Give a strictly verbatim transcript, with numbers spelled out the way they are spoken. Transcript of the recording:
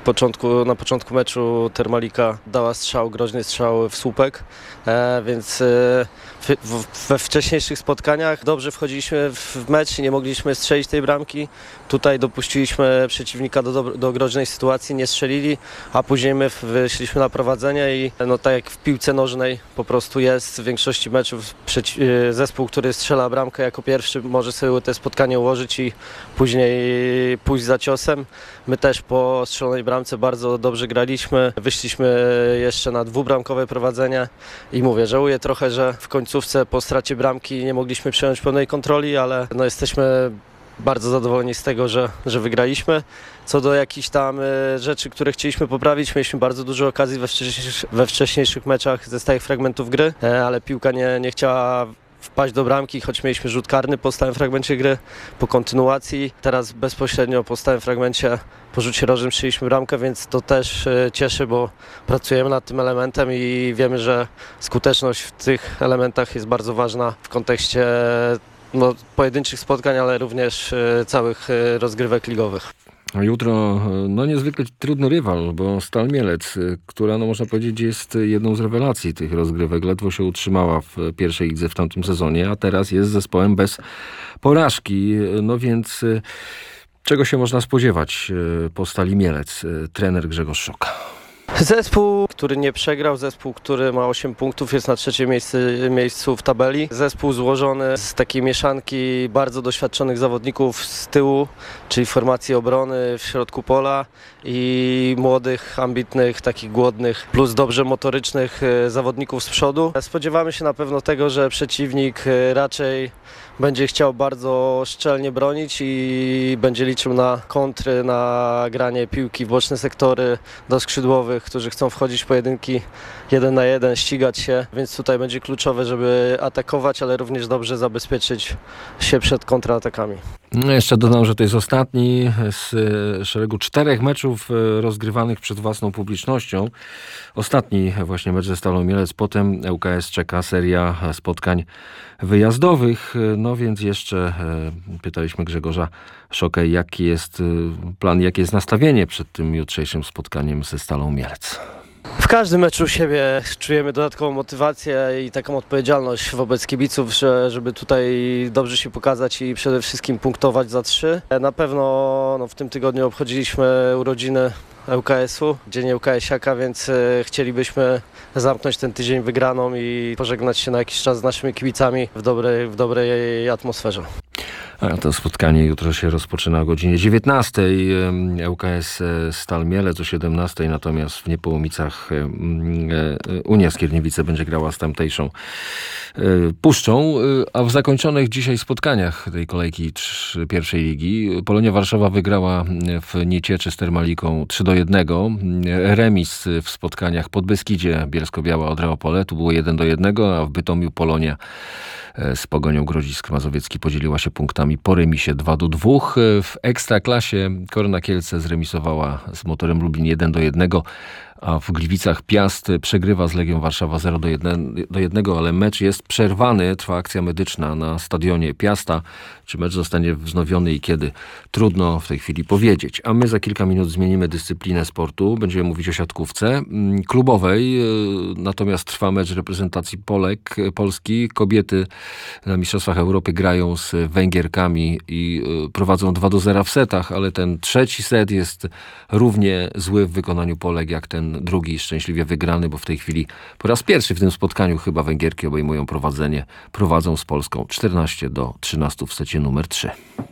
początku, na początku meczu Termalika dała strzał, groźny strzał w słupek, e, więc e, w, w, we wcześniejszych spotkaniach dobrze wchodziliśmy w mecz i nie mogliśmy strzelić tej bramki. Tutaj dopuściliśmy przeciwnika do, do, do groźnej sytuacji, nie strzelili, a później my wyszliśmy na prowadzenie i no, tak jak w piłce nożnej po prostu jest w większości meczów przeci- zespół, który strzela bramkę jako pierwszy, może sobie te spotkanie ułożyć i później pójść za ciosem. My też po strzelonej bramce bardzo dobrze graliśmy, wyszliśmy jeszcze na dwubramkowe prowadzenie i mówię, żałuję trochę, że w końcówce po stracie bramki nie mogliśmy przejąć pełnej kontroli, ale no, jesteśmy bardzo zadowoleni z tego, że, że wygraliśmy. Co do jakichś tam e, rzeczy, które chcieliśmy poprawić, mieliśmy bardzo dużo okazji we wcześniejszych, we wcześniejszych meczach ze stałych fragmentów gry, e, ale piłka nie, nie chciała wpaść do bramki, choć mieliśmy rzut karny po stałym fragmencie gry, po kontynuacji. Teraz bezpośrednio po stałym fragmencie po rzucie rożnym strzeliśmy bramkę, więc to też e, cieszy, bo pracujemy nad tym elementem i wiemy, że skuteczność w tych elementach jest bardzo ważna w kontekście no, pojedynczych spotkań, ale również e, całych e, rozgrywek ligowych. A jutro no niezwykle trudny rywal, bo Stal Mielec, która no można powiedzieć jest jedną z rewelacji tych rozgrywek. Ledwo się utrzymała w pierwszej lidze w tamtym sezonie, a teraz jest zespołem bez porażki. No więc czego się można spodziewać po Stali Mielec? Trener Grzegorz Szoka. Zespół, który nie przegrał, zespół, który ma osiem punktów, jest na trzecim miejscu, miejscu w tabeli. Zespół złożony z takiej mieszanki bardzo doświadczonych zawodników z tyłu, czyli formacji obrony w środku pola i młodych, ambitnych, takich głodnych, plus dobrze motorycznych zawodników z przodu. Spodziewamy się na pewno tego, że przeciwnik raczej będzie chciał bardzo szczelnie bronić i będzie liczył na kontry, na granie piłki w boczne sektory do skrzydłowych, którzy chcą wchodzić w pojedynki jeden na jeden, ścigać się, więc tutaj będzie kluczowe, żeby atakować, ale również dobrze zabezpieczyć się przed kontratakami. No jeszcze dodam, że to jest ostatni z szeregu czterech meczów rozgrywanych przed własną publicznością. Ostatni właśnie mecz ze Stalą Mielec, potem L K S czeka seria spotkań wyjazdowych. No więc jeszcze pytaliśmy Grzegorza Szokę, jaki jest plan, jakie jest nastawienie przed tym jutrzejszym spotkaniem ze Stalą Mielec. W każdym meczu u siebie czujemy dodatkową motywację i taką odpowiedzialność wobec kibiców, że, żeby tutaj dobrze się pokazać i przede wszystkim punktować za trzy. Na pewno no, w tym tygodniu obchodziliśmy urodziny L K S-u, dzień L K S-iaka, więc e, chcielibyśmy zamknąć ten tydzień wygraną i pożegnać się na jakiś czas z naszymi kibicami w dobrej, w dobrej atmosferze. A to spotkanie jutro się rozpoczyna o godzinie dziewiętnastej. L K S Stal Mielec o siedemnastej, natomiast w Niepołomicach Unia Skierniewice będzie grała z tamtejszą Puszczą. A w zakończonych dzisiaj spotkaniach tej kolejki pierwszej ligi Polonia Warszawa wygrała w Niecieczy z Termaliką trzy do jednego. Remis w spotkaniach Podbeskidzie Bielsko-Biała Odra Opole, tu było jeden do jednego, a w Bytomiu Polonia z Pogonią Grodzisk Mazowiecki podzieliła się punktami po remisie dwa do dwóch. W Ekstraklasie Korona Kielce zremisowała z Motorem Lublin jeden do jednego, a w Gliwicach Piast przegrywa z Legią Warszawa zero do jednego, ale mecz jest przerwany. Trwa akcja medyczna na stadionie Piasta. Czy mecz zostanie wznowiony i kiedy? Trudno w tej chwili powiedzieć. A my za kilka minut zmienimy dyscyplinę sportu. Będziemy mówić o siatkówce klubowej. Natomiast trwa mecz reprezentacji Polek, Polski. Kobiety na Mistrzostwach Europy grają z Węgierkami i prowadzą dwa do zera w setach, ale ten trzeci set jest równie zły w wykonaniu Polek jak ten drugi, szczęśliwie wygrany, bo w tej chwili po raz pierwszy w tym spotkaniu chyba Węgierki obejmują prowadzenie. Prowadzą z Polską czternaście do trzynastu w secie numer trzy.